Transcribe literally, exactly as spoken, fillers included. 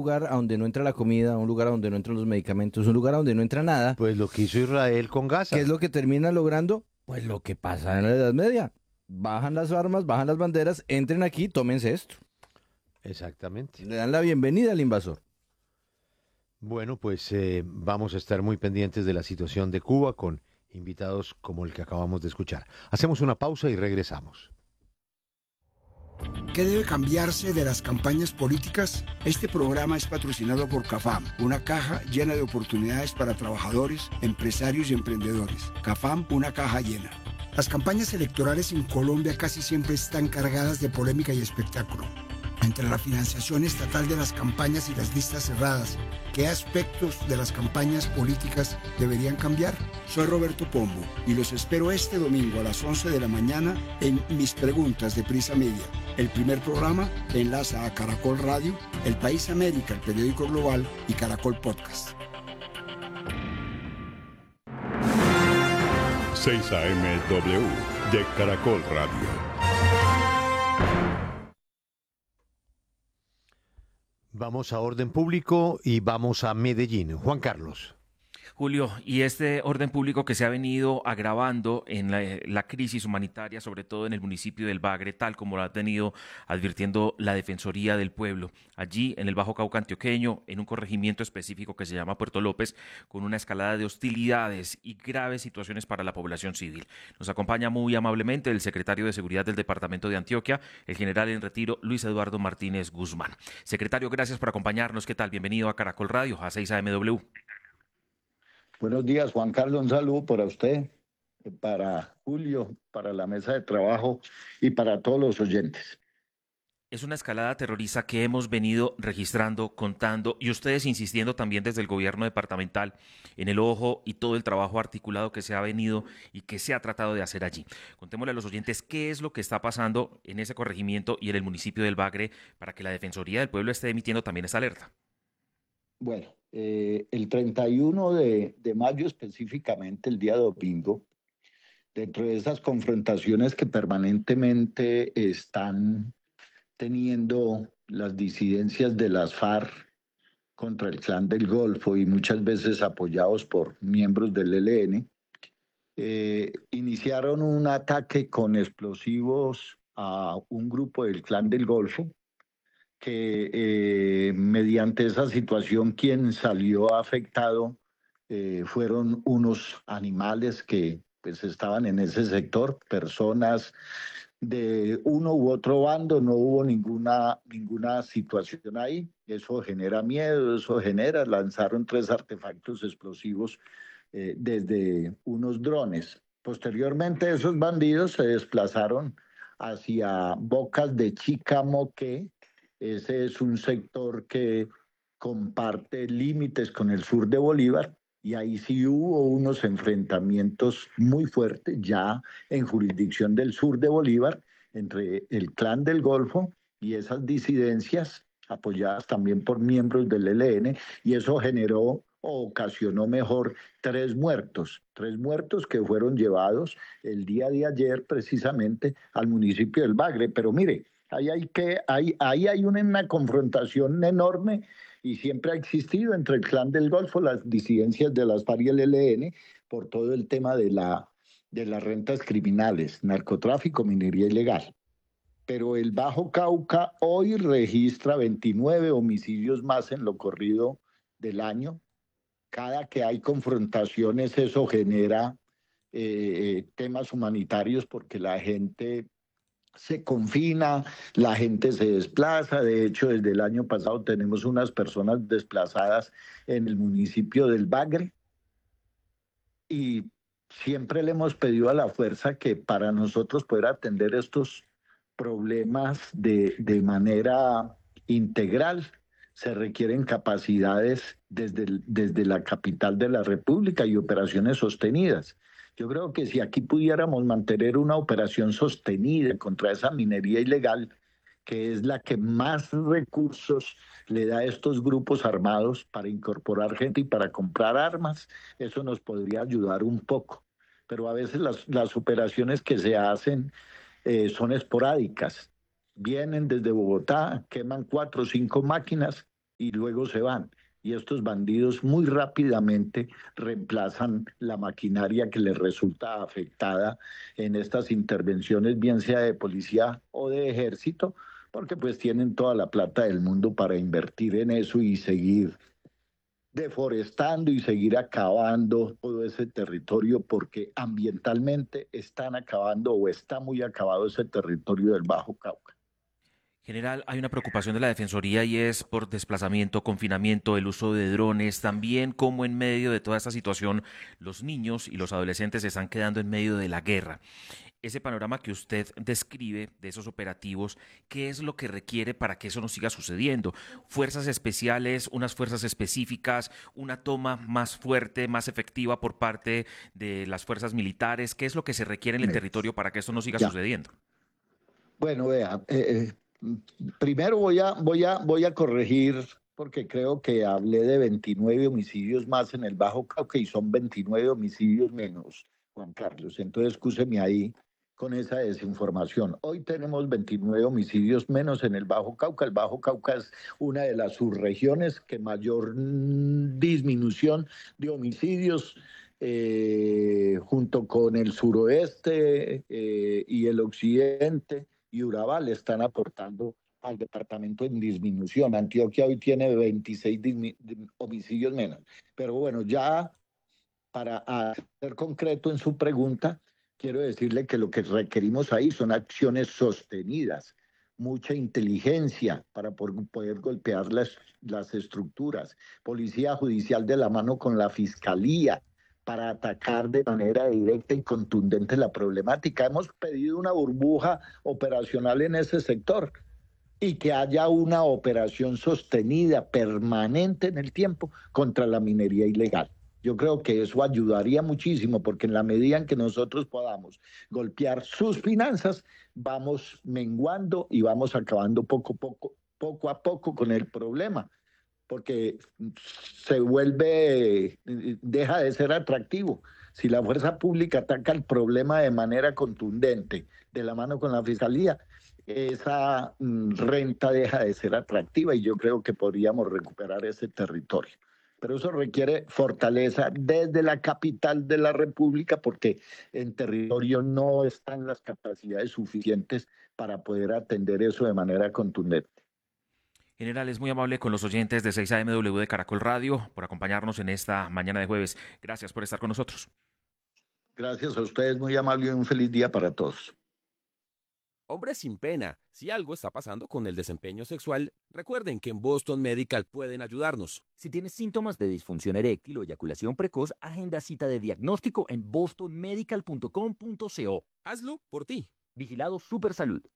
lugar a donde no entra la comida, un lugar a donde no entran los medicamentos, un lugar a donde no entra nada, Pues lo que hizo Israel con ¿qué es Gaza. lo que termina logrando? Pues lo que pasa en la Edad Media. Bajan las armas, bajan las banderas, entren aquí, tómense esto. Exactamente. Le dan la bienvenida al invasor. Bueno, pues eh, vamos a estar muy pendientes de la situación de Cuba con invitados como el que acabamos de escuchar. Hacemos una pausa y regresamos. ¿Qué debe cambiarse de las campañas políticas? Este programa es patrocinado por CAFAM, una caja llena de oportunidades para trabajadores, empresarios y emprendedores. CAFAM, una caja llena. Las campañas electorales en Colombia casi siempre están cargadas de polémica y espectáculo. Entre la financiación estatal de las campañas y las listas cerradas, ¿qué aspectos de las campañas políticas deberían cambiar? Soy Roberto Pombo y los espero este domingo a las once de la mañana en Mis Preguntas de Prisa Media, el primer programa que enlaza a Caracol Radio, El País América, el periódico global y Caracol Podcast. seis A M W de Caracol Radio. Vamos a orden público y vamos a Medellín. Juan Carlos. Julio, y este orden público que se ha venido agravando en la, la crisis humanitaria, sobre todo en el municipio del Bagre, tal como lo ha tenido advirtiendo la Defensoría del Pueblo, allí en el Bajo Cauca antioqueño, en un corregimiento específico que se llama Puerto López, con una escalada de hostilidades y graves situaciones para la población civil. Nos acompaña muy amablemente el secretario de Seguridad del Departamento de Antioquia, el general en retiro Luis Eduardo Martínez Guzmán. Secretario, gracias por acompañarnos. ¿Qué tal? Bienvenido a Caracol Radio, a seis A M W. Buenos días, Juan Carlos, un saludo para usted, para Julio, para la mesa de trabajo y para todos los oyentes. Es una escalada terrorista que hemos venido registrando, contando y ustedes insistiendo también desde el gobierno departamental en el ojo y todo el trabajo articulado que se ha venido y que se ha tratado de hacer allí. Contémosle a los oyentes qué es lo que está pasando en ese corregimiento y en el municipio del Bagre para que la Defensoría del Pueblo esté emitiendo también esa alerta. Bueno, eh, el treinta y uno de, de mayo específicamente, el día domingo, dentro de esas confrontaciones que permanentemente están teniendo las disidencias de las FARC contra el Clan del Golfo y muchas veces apoyados por miembros del E L N, eh, iniciaron un ataque con explosivos a un grupo del Clan del Golfo, que eh, mediante esa situación quien salió afectado eh, fueron unos animales que pues estaban en ese sector, personas de uno u otro bando, no hubo ninguna, ninguna situación ahí. Eso genera miedo, eso genera, lanzaron tres artefactos explosivos eh, desde unos drones. Posteriormente esos bandidos se desplazaron hacia Bocas de Chicamoque. Ese es un sector que comparte límites con el sur de Bolívar y ahí sí hubo unos enfrentamientos muy fuertes ya en jurisdicción del sur de Bolívar entre el Clan del Golfo y esas disidencias apoyadas también por miembros del E L N, y eso generó o ocasionó mejor tres muertos, tres muertos que fueron llevados el día de ayer precisamente al municipio del Bagre. Pero mire, Ahí hay, que, ahí, ahí hay una, una confrontación enorme y siempre ha existido entre el Clan del Golfo, las disidencias de las FARC y el E L N, por todo el tema de, la, de las rentas criminales, narcotráfico, minería ilegal. Pero el Bajo Cauca hoy registra veintinueve homicidios más en lo corrido del año. Cada que hay confrontaciones eso genera eh, temas humanitarios porque la gente se confina, la gente se desplaza. De hecho, desde el año pasado tenemos unas personas desplazadas en el municipio del Bagre y siempre le hemos pedido a la fuerza que para nosotros poder atender estos problemas de, de manera integral se requieren capacidades desde, el, desde la capital de la República y operaciones sostenidas. Yo creo que si aquí pudiéramos mantener una operación sostenida contra esa minería ilegal, que es la que más recursos le da a estos grupos armados para incorporar gente y para comprar armas, eso nos podría ayudar un poco. Pero a veces las, las operaciones que se hacen eh, son esporádicas. Vienen desde Bogotá, queman cuatro o cinco máquinas y luego se van. Y estos bandidos muy rápidamente reemplazan la maquinaria que les resulta afectada en estas intervenciones, bien sea de policía o de ejército, porque pues tienen toda la plata del mundo para invertir en eso y seguir deforestando y seguir acabando todo ese territorio, porque ambientalmente están acabando o está muy acabado ese territorio del Bajo Cauca. General, hay una preocupación de la Defensoría y es por desplazamiento, confinamiento, el uso de drones, también como en medio de toda esta situación los niños y los adolescentes se están quedando en medio de la guerra. Ese panorama que usted describe de esos operativos, ¿qué es lo que requiere para que eso no siga sucediendo? ¿Fuerzas especiales, unas fuerzas específicas, una toma más fuerte, más efectiva por parte de las fuerzas militares? ¿Qué es lo que se requiere en el territorio para que esto no siga Ya. sucediendo? Bueno, vea, eh, eh, primero voy a, voy, a, voy a corregir, porque creo que hablé de veintinueve homicidios más en el Bajo Cauca y son veintinueve homicidios menos, Juan Carlos. Entonces, excúseme ahí con esa desinformación. Hoy tenemos veintinueve homicidios menos en el Bajo Cauca. El Bajo Cauca es una de las subregiones que mayor mm, disminución de homicidios eh, junto con el suroeste eh, y el occidente y Urabá le están aportando al departamento en disminución. Antioquia hoy tiene veintiséis homicidios menos. Pero bueno, ya para ser concreto en su pregunta, quiero decirle que lo que requerimos ahí son acciones sostenidas, mucha inteligencia para poder golpear las, las estructuras, policía judicial de la mano con la fiscalía, para atacar de manera directa y contundente la problemática. Hemos pedido una burbuja operacional en ese sector y que haya una operación sostenida, permanente en el tiempo contra la minería ilegal. Yo creo que eso ayudaría muchísimo, porque en la medida en que nosotros podamos golpear sus finanzas, vamos menguando y vamos acabando poco a poco, poco a poco con el problema, porque se vuelve, deja de ser atractivo. Si la fuerza pública ataca el problema de manera contundente, de la mano con la fiscalía, esa renta deja de ser atractiva y yo creo que podríamos recuperar ese territorio. Pero eso requiere fortaleza desde la capital de la República, porque en territorio no están las capacidades suficientes para poder atender eso de manera contundente. General, es muy amable con los oyentes de seis A M W de Caracol Radio por acompañarnos en esta mañana de jueves. Gracias por estar con nosotros. Gracias a ustedes, muy amable y un feliz día para todos. Hombres sin pena, si algo está pasando con el desempeño sexual, recuerden que en Boston Medical pueden ayudarnos. Si tienes síntomas de disfunción eréctil o eyaculación precoz, agenda cita de diagnóstico en boston medical punto com punto co. Hazlo por ti. Vigilado Supersalud.